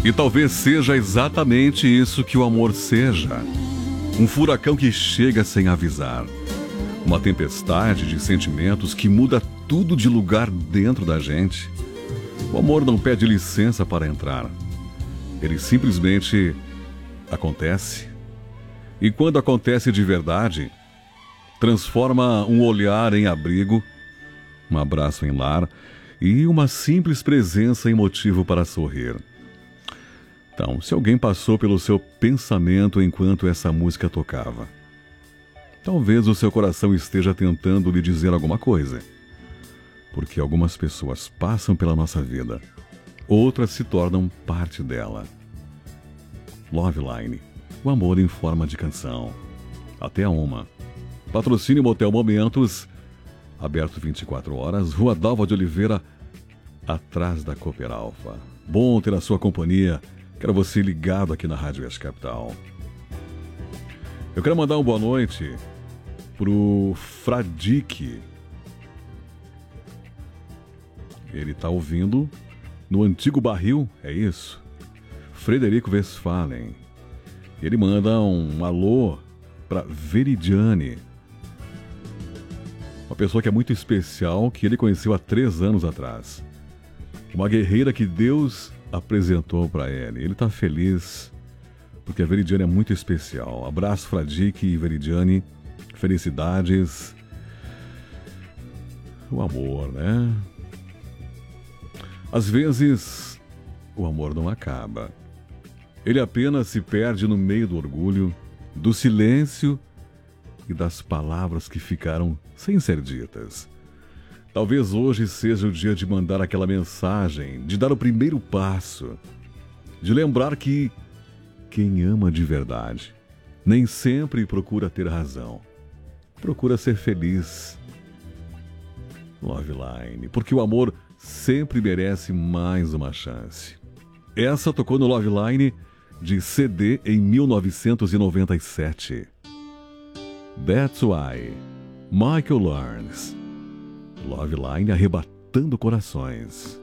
E talvez seja exatamente isso que o amor seja. Um furacão que chega sem avisar. Uma tempestade de sentimentos que muda tudo de lugar dentro da gente. O amor não pede licença para entrar. Ele simplesmente acontece. E quando acontece de verdade, transforma um olhar em abrigo, um abraço em lar e uma simples presença em motivo para sorrir. Então, se alguém passou pelo seu pensamento enquanto essa música tocava, talvez o seu coração esteja tentando lhe dizer alguma coisa. Porque algumas pessoas passam pela nossa vida, outras se tornam parte dela. Loveline, o amor em forma de canção. Até uma. Patrocínio Motel Momentos, aberto 24 horas, Rua Dalva de Oliveira, atrás da Cooper Alfa. Bom ter a sua companhia. Quero você ligado aqui na Rádio Oeste Capital. Eu quero mandar uma boa noite pro Fradique. Ele está ouvindo no Antigo Barril, é isso? Frederico Westphalen. Ele manda um alô para Veridiane. Uma pessoa que é muito especial, que ele conheceu há 3 anos atrás. Uma guerreira que Deus apresentou para ele. Ele está feliz porque a Veridiane é muito especial. Abraço, Fradique e Veridiane. Felicidades. O amor, né? Às vezes, o amor não acaba. Ele apenas se perde no meio do orgulho, do silêncio e das palavras que ficaram sem ser ditas. Talvez hoje seja o dia de mandar aquela mensagem, de dar o primeiro passo, de lembrar que quem ama de verdade nem sempre procura ter razão, procura ser feliz. Loveline, porque o amor sempre merece mais uma chance. Essa tocou no Loveline de CD em 1997. That's Why, Michael Learns. Loveline arrebatando corações.